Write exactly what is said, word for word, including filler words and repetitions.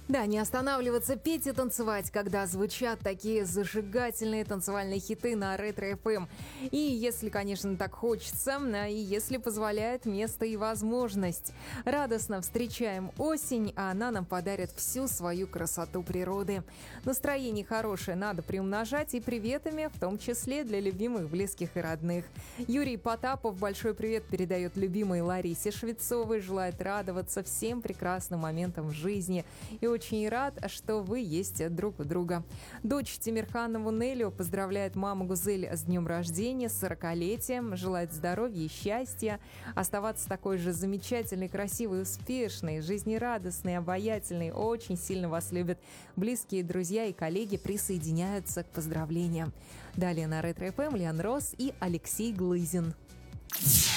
Да, не останавливаться, петь и танцевать, когда звучат такие зажигательные танцевальные хиты на Ретро-эф эм. И если, конечно, так хочется, и если позволяет место и возможность. Радостно встречаем осень, а она нам подарит всю свою красоту природы. Настроение хорошее надо приумножать и приветами, в том числе для любимых, близких и родных. Юрий Потапов большой привет передает любимой Ларисе Швецовой, желает радоваться всем прекрасным моментам в жизни и очень рад, что вы есть друг у друга. Дочь Тимирханову Нелю поздравляет маму Гузель с днем рождения, с сорокалетием, желает здоровья и счастья, оставаться такой же замечательной, красивой, успешной, жизнерадостной, обаятельной. Очень сильно вас любят. Близкие, друзья и коллеги присоединяются к поздравлениям. Далее на Ретро-эф эм Лиан Рос и Алексей Глызин.